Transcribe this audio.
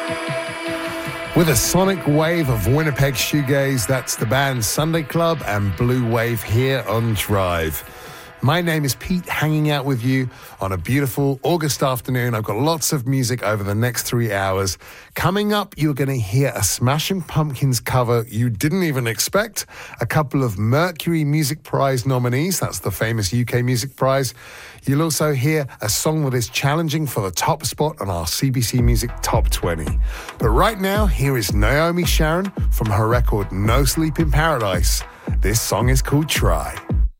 With a sonic wave of Winnipeg shoegaze, that's the band Sunday Club and Blue Wave here on Drive. My name is Pete, hanging out with you on a beautiful August afternoon. I've got lots of music over the next 3 hours. Coming up, you're going to hear a Smashing Pumpkins cover you didn't even expect, a couple of Mercury Music Prize nominees, that's the famous UK Music Prize. You'll also hear a song that is challenging for the top spot on our CBC Music Top 20. But right now, here is Naomi Sharon from her record No Sleep in Paradise. This song is called Try.